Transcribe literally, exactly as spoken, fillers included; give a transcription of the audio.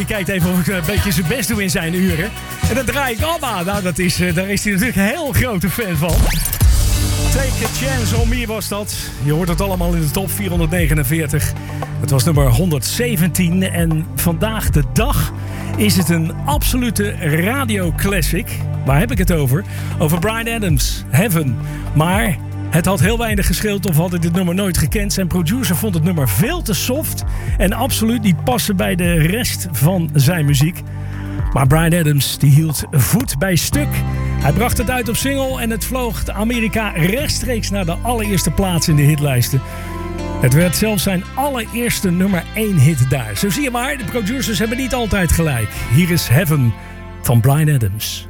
kijkt even of ik een beetje zijn best doe in zijn uren. En dan draai ik ABBA. Nou, dat is, daar is hij natuurlijk een heel grote fan van. Take a Chance on Me was dat. Je hoort het allemaal in de top vierhonderdnegenenveertig. Het was nummer honderdzeventien. En vandaag de dag is het een absolute radioclassic. Waar heb ik het over? Over Bryan Adams, Heaven. Maar het had heel weinig gescheeld of had ik dit nummer nooit gekend. Zijn producer vond het nummer veel te soft en absoluut niet passen bij de rest van zijn muziek. Maar Bryan Adams die hield voet bij stuk. Hij bracht het uit op single en het vloog de Amerika rechtstreeks naar de allereerste plaats in de hitlijsten. Het werd zelfs zijn allereerste nummer één hit daar. Zo zie je maar, de producers hebben niet altijd gelijk. Hier is Heaven van Bryan Adams.